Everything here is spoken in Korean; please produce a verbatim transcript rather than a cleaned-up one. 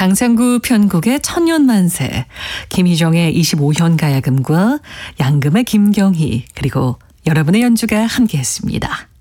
강상구 편곡의 천년만세, 김희정의 이십오 현 가야금과 양금의 김경희, 그리고 여러분의 연주가 함께했습니다.